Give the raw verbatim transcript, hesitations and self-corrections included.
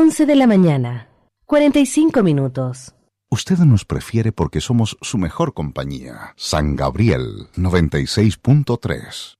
once de la mañana, cuarenta y cinco minutos. Usted nos prefiere porque somos su mejor compañía. San Gabriel noventa y seis punto tres.